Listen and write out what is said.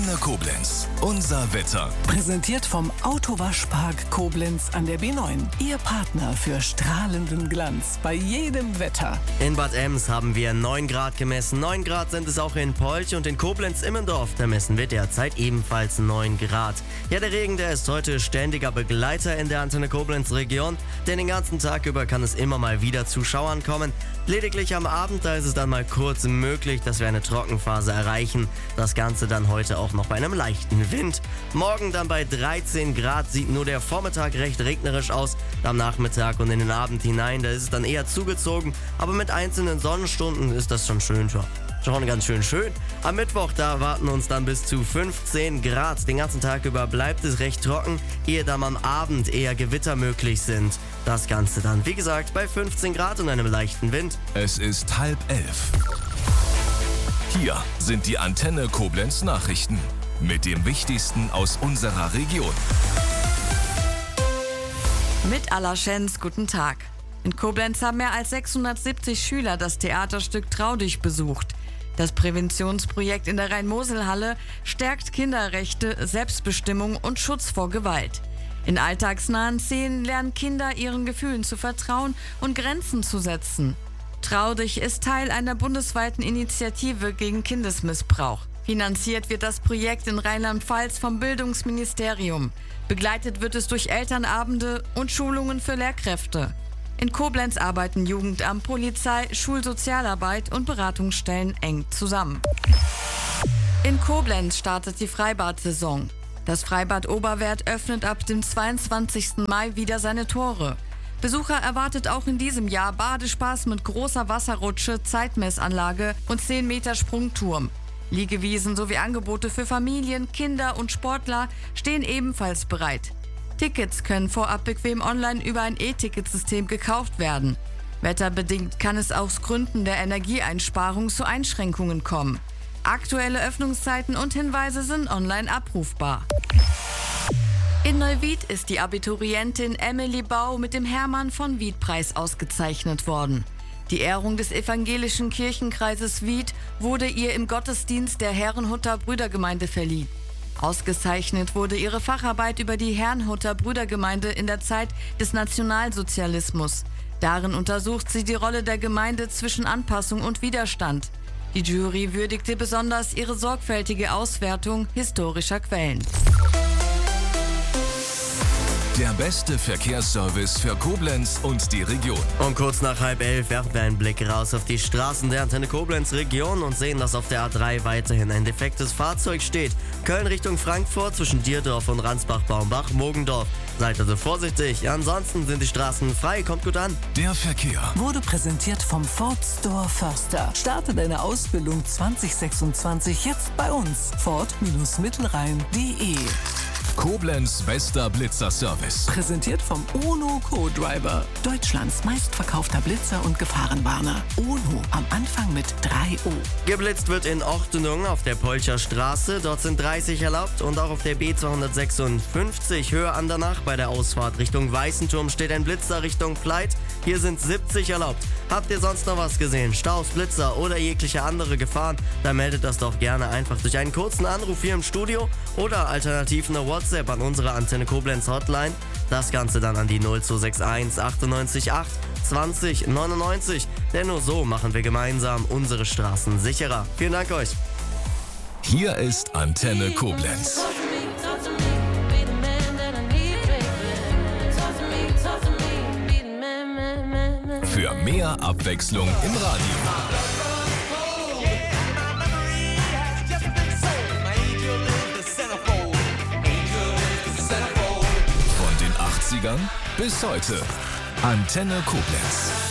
Antenne Koblenz. Unser Wetter. Präsentiert vom Autowaschpark Koblenz an der B9. Ihr Partner für strahlenden Glanz bei jedem Wetter. In Bad Ems haben wir 9 Grad gemessen. 9 Grad sind es auch in Polch und in Koblenz-Immendorf. Da messen wir derzeit ebenfalls 9 Grad. Ja, der Regen, der ist heute ständiger Begleiter in der Antenne Koblenz-Region. Denn den ganzen Tag über kann es immer mal wieder zu Schauern kommen. Lediglich am Abend, da ist es dann mal kurz möglich, dass wir eine Trockenphase erreichen. Das Ganze dann heute auch noch bei einem leichten Wind. Morgen dann bei 13 Grad sieht nur der Vormittag recht regnerisch aus. Am Nachmittag und in den Abend hinein, da ist es dann eher zugezogen. Aber mit einzelnen Sonnenstunden ist das schon schön. Schon ganz schön. Am Mittwoch, da erwarten uns dann bis zu 15 Grad. Den ganzen Tag über bleibt es recht trocken, ehe dann am Abend eher Gewitter möglich sind. Das Ganze dann, wie gesagt, bei 15 Grad und einem leichten Wind. Es ist 10:30. Hier sind die Antenne Koblenz Nachrichten mit dem Wichtigsten aus unserer Region. Mit Allerschenz, guten Tag. In Koblenz haben mehr als 670 Schüler das Theaterstück Trau dich besucht. Das Präventionsprojekt in der Rhein-Mosel-Halle stärkt Kinderrechte, Selbstbestimmung und Schutz vor Gewalt. In alltagsnahen Szenen lernen Kinder, ihren Gefühlen zu vertrauen und Grenzen zu setzen. Trau dich ist Teil einer bundesweiten Initiative gegen Kindesmissbrauch. Finanziert wird das Projekt in Rheinland-Pfalz vom Bildungsministerium. Begleitet wird es durch Elternabende und Schulungen für Lehrkräfte. In Koblenz arbeiten Jugendamt, Polizei, Schulsozialarbeit und Beratungsstellen eng zusammen. In Koblenz startet die Freibad-Saison. Das Freibad Oberwerth öffnet ab dem 22. Mai wieder seine Tore. Besucher erwartet auch in diesem Jahr Badespaß mit großer Wasserrutsche, Zeitmessanlage und 10 Meter Sprungturm. Liegewiesen sowie Angebote für Familien, Kinder und Sportler stehen ebenfalls bereit. Tickets können vorab bequem online über ein E-Ticketsystem gekauft werden. Wetterbedingt kann es aus Gründen der Energieeinsparung zu Einschränkungen kommen. Aktuelle Öffnungszeiten und Hinweise sind online abrufbar. In Neuwied ist die Abiturientin Emily Bau mit dem Hermann von Wied-Preis ausgezeichnet worden. Die Ehrung des evangelischen Kirchenkreises Wied wurde ihr im Gottesdienst der Herrnhuter Brüdergemeinde verliehen. Ausgezeichnet wurde ihre Facharbeit über die Herrnhuter Brüdergemeinde in der Zeit des Nationalsozialismus. Darin untersucht sie die Rolle der Gemeinde zwischen Anpassung und Widerstand. Die Jury würdigte besonders ihre sorgfältige Auswertung historischer Quellen. Der beste Verkehrsservice für Koblenz und die Region. Um kurz nach 10:30 werfen wir einen Blick raus auf die Straßen der Antenne Koblenz Region und sehen, dass auf der A3 weiterhin ein defektes Fahrzeug steht. Köln Richtung Frankfurt zwischen Dierdorf und Ransbach-Baumbach-Mogendorf. Seid also vorsichtig, ansonsten sind die Straßen frei, kommt gut an. Der Verkehr Wurde präsentiert vom Ford Store Förster. Starte deine Ausbildung 2026 jetzt bei uns. Ford-Mittelrhein.de. Koblenz bester Blitzerservice. Präsentiert vom Ono Co-Driver. Deutschlands meistverkaufter Blitzer und Gefahrenwarner. Ono am Anfang mit 3O. Geblitzt wird in Ordnung auf der Polcher Straße, dort sind 30 erlaubt und auch auf der B256 Höhe Andernach bei der Ausfahrt Richtung Weißenturm steht ein Blitzer Richtung Pleit. Hier sind 70 erlaubt. Habt ihr sonst noch was gesehen? Staus, Blitzer oder jegliche andere Gefahren? Dann meldet das doch gerne einfach durch einen kurzen Anruf hier im Studio oder alternativ eine WhatsApp an unsere Antenne Koblenz Hotline. Das Ganze dann an die 0261 98 8 20 99. Denn nur so machen wir gemeinsam unsere Straßen sicherer. Vielen Dank euch. Hier ist Antenne Koblenz. Für mehr Abwechslung im Radio. Von den 80ern bis heute. Antenne Koblenz.